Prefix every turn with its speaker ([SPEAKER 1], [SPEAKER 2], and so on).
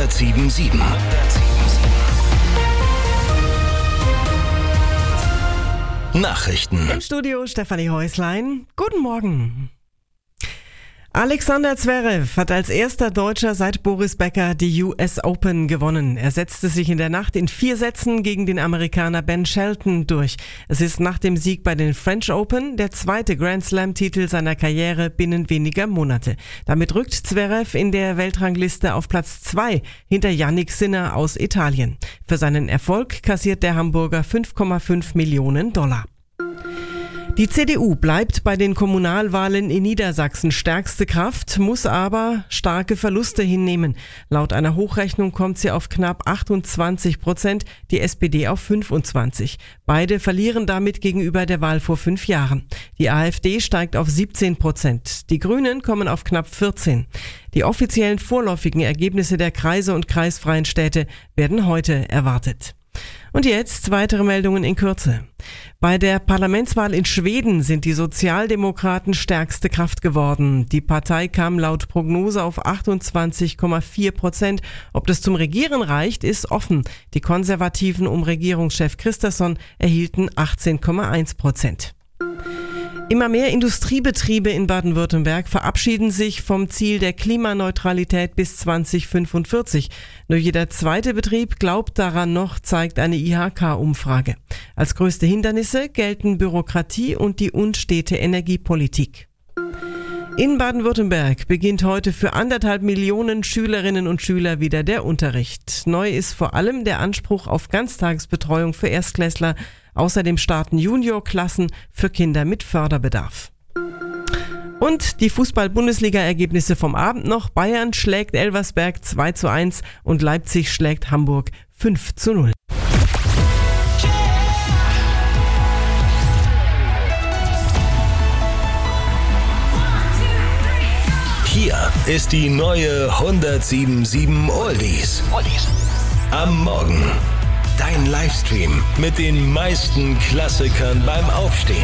[SPEAKER 1] 107.7. Nachrichten.
[SPEAKER 2] Im Studio Stefanie Häuslein. Guten Morgen. Alexander Zverev hat als erster Deutscher seit Boris Becker die US Open gewonnen. Er setzte sich in der Nacht in 4 Sätzen gegen den Amerikaner Ben Shelton durch. Es ist nach dem Sieg bei den French Open der zweite Grand Slam-Titel seiner Karriere binnen weniger Monate. Damit rückt Zverev in der Weltrangliste auf Platz 2 hinter Jannik Sinner aus Italien. Für seinen Erfolg kassiert der Hamburger $5,5 Millionen. Die CDU bleibt bei den Kommunalwahlen in Niedersachsen stärkste Kraft, muss aber starke Verluste hinnehmen. Laut einer Hochrechnung kommt sie auf knapp 28%, die SPD auf 25%. Beide verlieren damit gegenüber der Wahl vor 5 Jahren. Die AfD steigt auf 17%. Die Grünen kommen auf knapp 14%. Die offiziellen vorläufigen Ergebnisse der Kreise und kreisfreien Städte werden heute erwartet. Und jetzt weitere Meldungen in Kürze. Bei der Parlamentswahl in Schweden sind die Sozialdemokraten stärkste Kraft geworden. Die Partei kam laut Prognose auf 28,4%. Ob das zum Regieren reicht, ist offen. Die Konservativen um Regierungschef Kristersson erhielten 18,1%. Immer mehr Industriebetriebe in Baden-Württemberg verabschieden sich vom Ziel der Klimaneutralität bis 2045. Nur jeder zweite Betrieb glaubt daran noch, zeigt eine IHK-Umfrage. Als größte Hindernisse gelten Bürokratie und die unstete Energiepolitik. In Baden-Württemberg beginnt heute für 1,5 Millionen Schülerinnen und Schüler wieder der Unterricht. Neu ist vor allem der Anspruch auf Ganztagesbetreuung für Erstklässler. Außerdem starten Juniorklassen für Kinder mit Förderbedarf. Und die Fußball-Bundesliga-Ergebnisse vom Abend noch. Bayern schlägt Elversberg 2:1 und Leipzig schlägt Hamburg 5:0.
[SPEAKER 1] Hier ist die neue 107.7 Oldies. Am Morgen. Dein Livestream mit den meisten Klassikern beim Aufstehen.